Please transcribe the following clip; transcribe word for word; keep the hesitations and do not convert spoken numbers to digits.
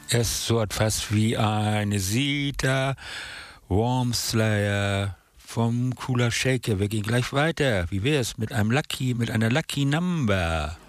Es ist so etwas wie eine Sita Warm Slayer vom Cooler Shaker. Wir gehen gleich weiter. Wie wär's mit einem Lucky, mit einer Lucky Number?